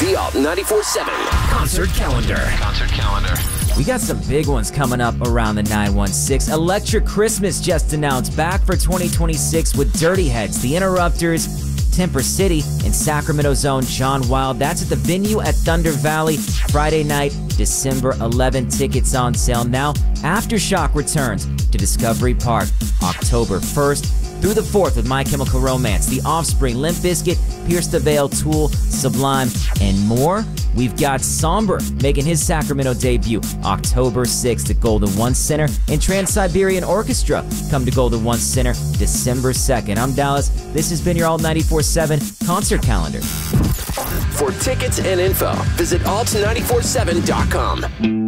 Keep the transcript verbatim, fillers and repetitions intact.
The Alt ninety-four seven Concert Calendar. Concert Calendar. We got some big ones coming up around the nine one six. Electric Christmas just announced, back for twenty twenty-six with Dirty Heads, The Interrupters, Temper City, and Sacramento's own John Wild. That's at the venue at Thunder Valley, Friday night, December eleventh. Tickets on sale now. Aftershock returns to Discovery Park October first through the fourth with My Chemical Romance, The Offspring, Limp Bizkit, Pierce the Veil, Tool, Sublime, and more. We've got Somber making his Sacramento debut October sixth at Golden One Center, and Trans-Siberian Orchestra come to Golden One Center December second. I'm Dallas. This has been your Alt ninety-four seven Concert Calendar. For tickets and info, visit alt nine four seven dot com.